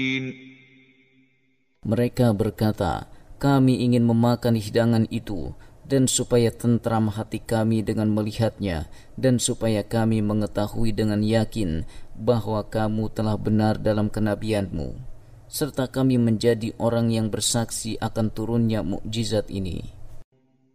Mereka berkata, kami ingin memakan hidangan itu, dan supaya tentram hati kami dengan melihatnya, dan supaya kami mengetahui dengan yakin bahwa kamu telah benar dalam kenabianmu, serta kami menjadi orang yang bersaksi akan turunnya mukjizat ini.